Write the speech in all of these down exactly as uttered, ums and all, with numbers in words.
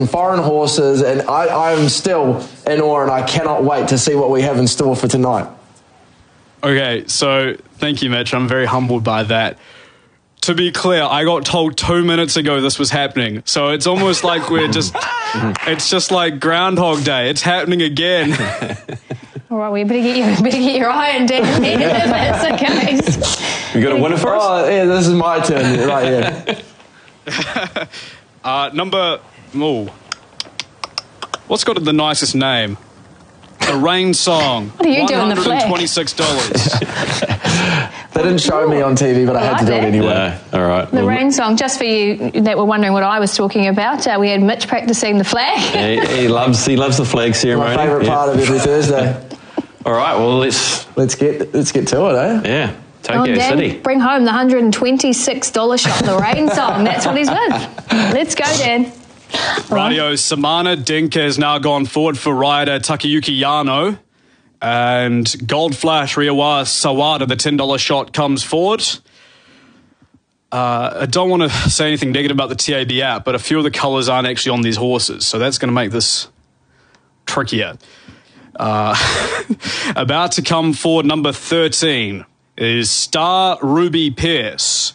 foreign horses, and I, I'm still in awe, and I cannot wait to see what we have in store for tonight. Okay, so thank you, Mitch. I'm very humbled by that. To be clear, I got told two minutes ago this was happening, so it's almost like we're just, it's just like Groundhog Day. It's happening again. All right, we better get you, better get your iron down here, if that's the case. You got a winner for us? Oh, yeah, this is my turn right here. uh, number, oh, what's got the nicest name? The Rain Song. What are you doing the flag? one hundred twenty-six dollars. They didn't show me on T V, but I had to do it anyway. No. All right. The well, Rain Song, just for you that were wondering what I was talking about, uh, we had Mitch practicing the flag. he, he loves he loves the flag ceremony. My favourite yeah. part of every Thursday. All right, well, let's... Let's get let's get to it, eh? Yeah, Tokyo Oh, Dan, City. bring home the one hundred twenty-six dollars shot, the Rain Song. That's what he's with. Let's go, Dan. Radio Samana Dinka has now gone forward for rider Takayuki Yano. And Gold Flash Riawa Sawada, the ten dollars shot, comes forward. Uh, I don't want to say anything negative about the T A B app, but a few of the colours aren't actually on these horses, so that's going to make this trickier. Uh, about to come forward, number thirteen, is Star Ruby Pierce,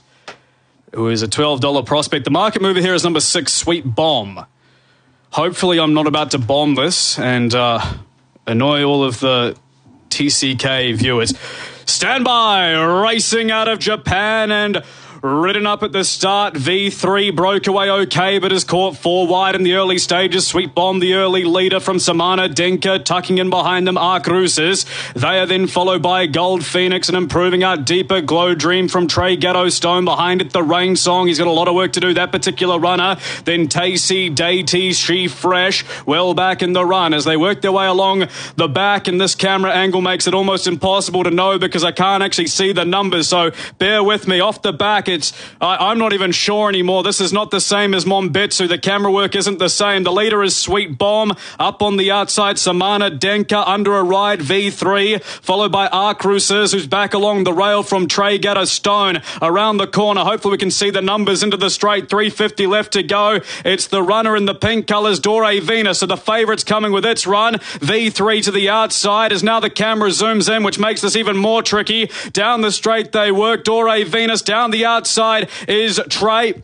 who is a twelve dollars prospect. The market mover here is number six, Sweet Bomb. Hopefully I'm not about to bomb this and uh, annoy all of the T C K viewers. Stand by, racing out of Japan and ridden up at the start. V three broke away okay, but is caught four wide in the early stages. Sweet Bomb, the early leader from Samana Dinka, tucking in behind them Arc Roosters. They are then followed by Gold Phoenix and improving out deeper. Glow Dream from Trey Gatto Stone. Behind it, the Rain Song. He's got a lot of work to do, that particular runner. Then Tacey, Deity, She Fresh, well back in the run as they work their way along the back, and this camera angle makes it almost impossible to know because I can't actually see the numbers, so bear with me. Off the back, it's I, I'm not even sure anymore. This is not the same as Mombetsu. The camera work isn't the same. The leader is Sweet Bomb. Up on the outside, Samana Denka under a ride, V three, followed by Arc Roosters, who's back along the rail from Trey Gatto Stone. Around the corner, hopefully we can see the numbers into the straight. three fifty left to go. It's the runner in the pink colours, Dore Venus. So the favourite's coming with its run. V three to the outside as now the camera zooms in, which makes this even more tricky. Down the straight they work. Dore Venus down the outside is Trey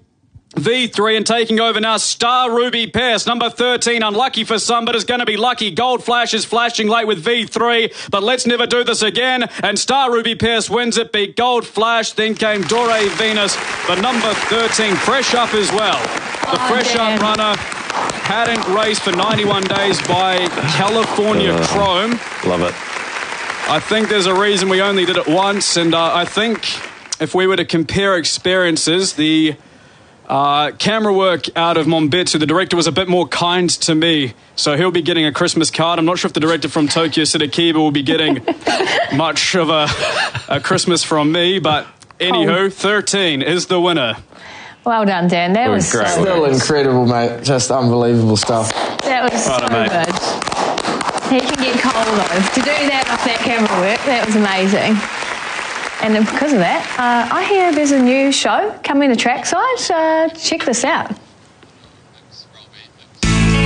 V three, and taking over now Star Ruby Pierce, number thirteen, unlucky for some, but is going to be lucky. Gold Flash is flashing late with V three, but let's never do this again, and Star Ruby Pierce wins it, beat Gold Flash, then came Dore Venus for number thirteen, Fresh Up as well. The Oh, Fresh Dan. Up runner hadn't raced for ninety-one days by California Uh, Chrome. Love it. I think there's a reason we only did it once, and uh, I think if we were to compare experiences, the uh, camera work out of Mombetsu, the director was a bit more kind to me, so he'll be getting a Christmas card. I'm not sure if the director from Tokyo City Kiba will be getting much of a, a Christmas from me, but anywho, thirteen is the winner. Well done, Dan. That was great. so Still good. incredible, mate. Just unbelievable stuff. That was so Right, mate. good. He can get cold though. To do that off that camera work, that was amazing. And then because of that, uh, I hear there's a new show coming to Trackside. Uh, check this out.